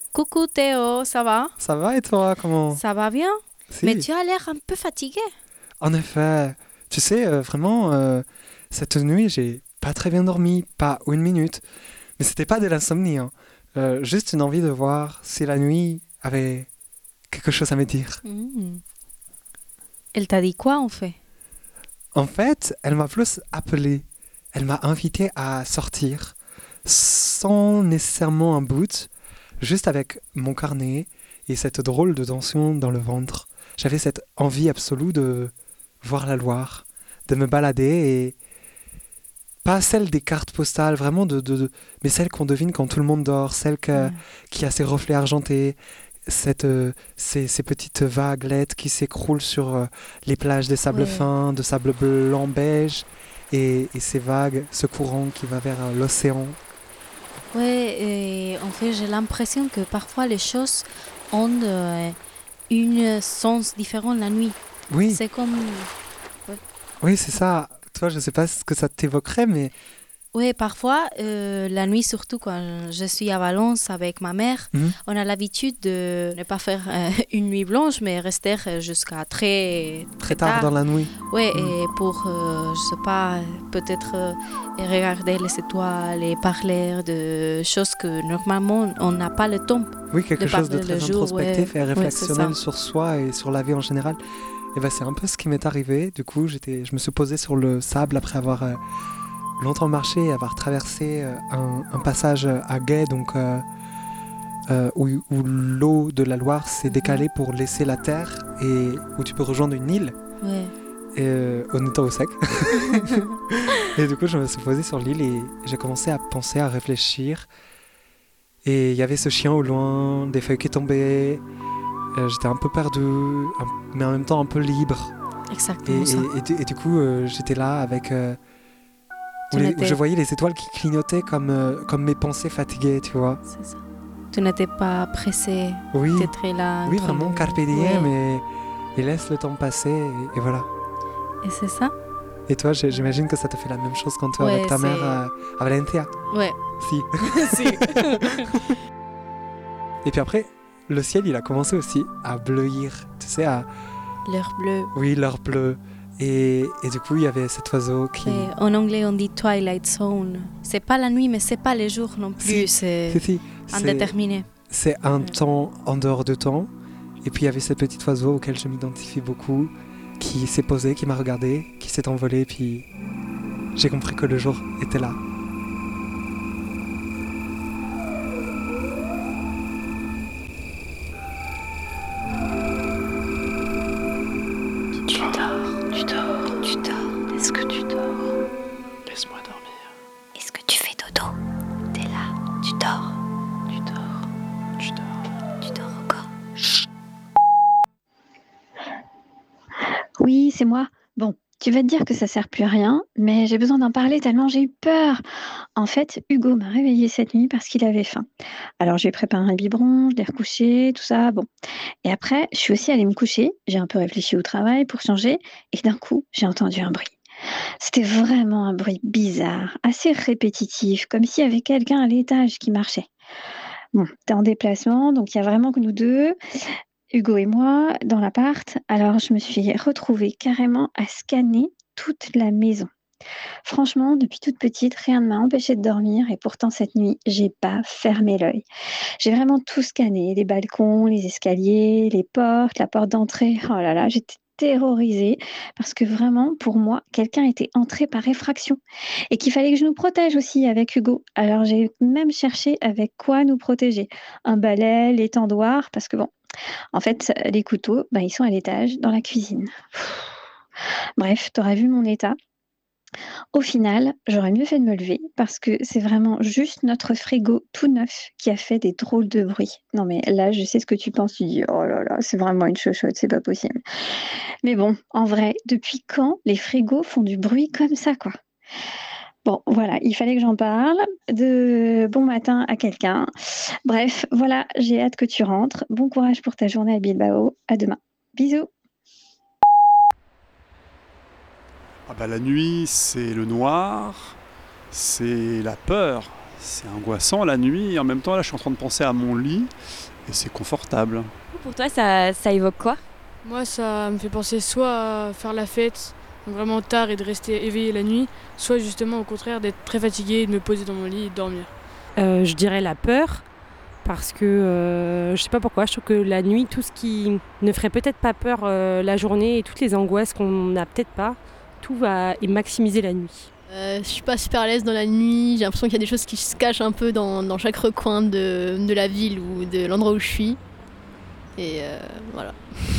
Coucou Théo, ça va? Ça va et toi, comment? Ça va bien? Mais Si, tu as l'air un peu fatigué. en effet. Tu sais, vraiment, cette nuit, j'ai pas très bien dormi, pas une minute. Mais c'était pas de l'insomnie, hein. Juste une envie de voir si la nuit avait quelque chose à me dire. Hmm. Elle t'a dit quoi en fait? En fait, elle m'a plus appelé. Elle m'a invité à sortir, sans nécessairement un boot, juste avec mon carnet et cette drôle de tension dans le ventre. J'avais cette envie absolue de voir la Loire, de me balader. Pas celle des cartes postales, vraiment mais celle qu'on devine quand tout le monde dort, Hmm. qui a ses reflets argentés, ces petites vaguelettes qui s'écroulent sur les plages de sable Ouais, fin, de sable blanc beige, et ces vagues, ce courant qui va vers l'océan. ouais, et en fait j'ai l'impression que parfois les choses ont une sens différent la nuit. Oui, C'est comme... Ouais, oui, c'est ça. Toi, je sais pas ce que ça t'évoquerait, mais... ouais, parfois la nuit surtout quand je suis à Valence avec ma mère, Mhm. on a l'habitude de ne pas faire une nuit blanche mais rester jusqu'à très très Très tard tard. dans la nuit. Ouais, Mhm. et pour, je sais pas, peut-être regarder les étoiles et parler de choses que normalement on n'a pas le temps Oui, de quelque chose de parler le très jour. Ouais, introspectif et ouais, c'est ça. réflexionnel sur soi et sur la vie en général. Et ben c'est un peu ce qui m'est arrivé. Du coup, je me suis posé sur le sable après avoir longtemps marché et avoir traversé un passage à guet, donc où l'eau de la Loire s'est Mhm. décalée pour laisser la terre et où tu peux rejoindre une île Ouais. en étant au sec. Et du coup, je me suis posé sur l'île et j'ai commencé à penser, à réfléchir. Et il y avait ce chien au loin, des feuilles qui tombaient. J'étais un peu perdu, mais en même temps un peu libre. Exactement ça. Et du coup, j'étais là avec Tu où je n'étais, voyais les étoiles qui clignotaient comme mes pensées fatiguées, tu vois. c'est ça. Tu n'étais pas pressé Oui, d'être là en oui, train vraiment, de. carpe diem Ouais. et laisse le temps passer et voilà. Et c'est ça. Et toi, j'imagine que ça te fait la même chose quand tu es avec Ouais, ta mère c'est. à Valencia. Ouais. Si. Si. Et puis après, le ciel, il a commencé aussi à bleuir, tu sais, L'heure bleue. oui, l'heure bleue. Et du coup, il y avait cet oiseau qui... Ouais, en anglais, on dit Twilight Zone. C'est pas la nuit, mais c'est pas les jours non plus. Si, si, C'est si, indéterminé. c'est un Mm. temps en dehors de temps. Et puis il y avait ce petit oiseau auquel je m'identifie beaucoup, qui s'est posé, qui m'a regardé, qui s'est envolé, puis j'ai compris que le jour était là. Tu dors, tu dors, tu dors. Est-ce que tu dors? Laisse-moi dormir. Est-ce que tu fais dodo? T'es là, tu dors, Tu dors. Tu dors. tu dors encore. Oui, c'est moi. Bon, tu vas te dire que ça sert plus à rien, mais j'ai besoin d'en parler tellement j'ai eu peur. En fait, Hugo m'a réveillée cette nuit parce qu'il avait faim. Alors j'ai préparé un biberon, je l'ai recouché, tout ça, bon. Et après, je suis aussi allée me coucher, j'ai un peu réfléchi au travail pour changer, et d'un coup, j'ai entendu un bruit. C'était vraiment un bruit bizarre, assez répétitif, comme s'il y avait quelqu'un à l'étage qui marchait. Bon, t'es en déplacement, donc il y a vraiment que nous deux. Hugo et moi dans l'appart. Alors je me suis retrouvée carrément à scanner toute la maison. Franchement, depuis toute petite, rien ne m'a empêchée de dormir et pourtant cette nuit, j'ai pas fermé l'œil. J'ai vraiment tout scanné, les balcons, les escaliers, les portes, la porte d'entrée. Oh là là, j'étais terrorisée parce que vraiment, pour moi, quelqu'un était entré par effraction et qu'il fallait que je nous protège aussi avec Hugo. Alors j'ai même cherché avec quoi nous protéger. Un balai, l'étendoir, parce que bon, en fait, les couteaux, bah, ils sont à l'étage, dans la cuisine. Bref, tu aurais vu mon état. Au final, j'aurais mieux fait de me lever parce que c'est vraiment juste notre frigo tout neuf qui a fait des drôles de bruits. Non mais là, je sais ce que tu penses, tu dis: «Oh là là, c'est vraiment une chochotte, c'est pas possible». Mais bon, en vrai, depuis quand les frigos font du bruit comme ça, quoi? Bon, voilà, il fallait que j'en parle. De bon matin à quelqu'un. Bref, voilà, j'ai hâte que tu rentres. Bon courage pour ta journée à Bilbao. À demain. Bisous. Ah bah la nuit, c'est le noir, c'est la peur, C'est angoissant la nuit et en même temps là je suis en train de penser à mon lit et c'est confortable. Pour toi, ça évoque quoi? Moi, ça me fait penser soit à faire la fête vraiment tard et de rester éveillé la nuit, soit justement au contraire d'être très fatigué, de me poser dans mon lit et de dormir. Je dirais la peur, parce que je sais pas pourquoi, je trouve que la nuit, tout ce qui ne ferait peut-être pas peur la journée et toutes les angoisses qu'on n'a peut-être pas, tout va maximiser la nuit. Je suis pas super à l'aise dans la nuit, j'ai l'impression qu'il y a des choses qui se cachent un peu dans chaque recoin de la ville ou de l'endroit où je suis. Et voilà.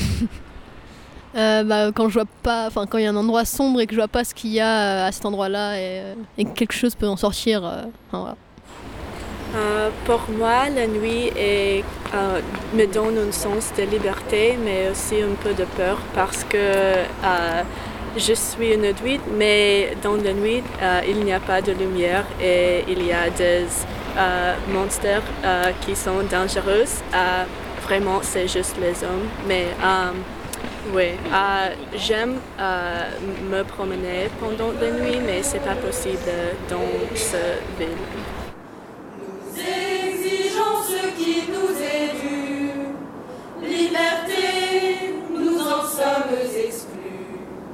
Quand je vois pas, enfin quand il y a un endroit sombre et que je vois pas ce qu'il y a à cet endroit-là et que quelque chose peut en sortir, voilà. Pour moi, la nuit me donne un sens de liberté, mais aussi un peu de peur parce que je suis une adulte, mais dans la nuit, il n'y a pas de lumière et il y a des monstres qui sont dangereux. Vraiment, c'est juste les hommes. Mais oui, j'aime me promener pendant la nuit, mais c'est pas possible dans cette ville. Nous exigeons ce qui nous